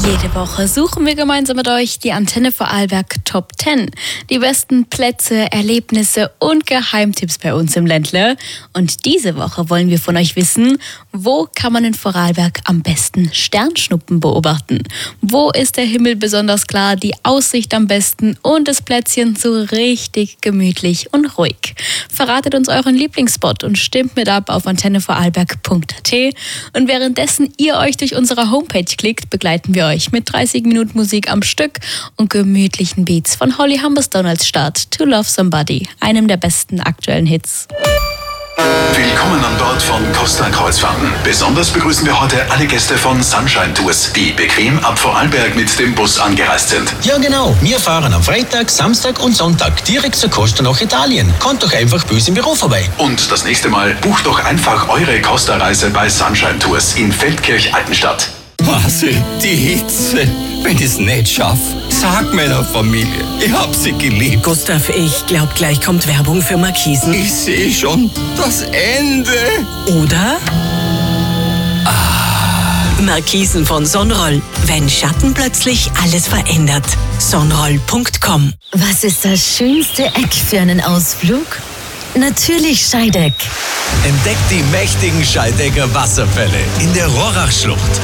Jede Woche suchen wir gemeinsam mit euch die Antenne Vorarlberg Top 10. Die besten Plätze, Erlebnisse und Geheimtipps bei uns im Ländle. Und diese Woche wollen wir von euch wissen, wo kann man in Vorarlberg am besten Sternschnuppen beobachten? Wo ist der Himmel besonders klar, die Aussicht am besten und das Plätzchen so richtig gemütlich und ruhig? Verratet uns euren Lieblingsspot und stimmt mit ab auf antennevorarlberg.at. Und währenddessen ihr euch durch unsere Homepage klickt, begleiten wir euch mit 30 Minuten Musik am Stück und gemütlichen Beats von Holly Humberstone als Start. To Love Somebody, einem der besten aktuellen Hits. Willkommen an Bord von Costa Kreuzfahrten. Besonders begrüßen wir heute alle Gäste von Sunshine Tours, die bequem ab Vorarlberg mit dem Bus angereist sind. Ja genau, wir fahren am Freitag, Samstag und Sonntag direkt zur Costa nach Italien. Kommt doch einfach bei uns im Büro vorbei. Und das nächste Mal bucht doch einfach eure Costa-Reise bei Sunshine Tours in Feldkirch-Altenstadt. Marcel, die Hitze. Wenn ich es nicht schaffe, sag meiner Familie, ich hab sie geliebt. Gustav, ich glaub, gleich kommt Werbung für Markisen. Ich sehe schon das Ende. Oder? Markisen von Sonroll. Wenn Schatten plötzlich alles verändert. Sonroll.com. Was ist das schönste Eck für einen Ausflug? Natürlich Scheideck. Entdeckt die mächtigen Scheidecker Wasserfälle in der Rohrachschlucht.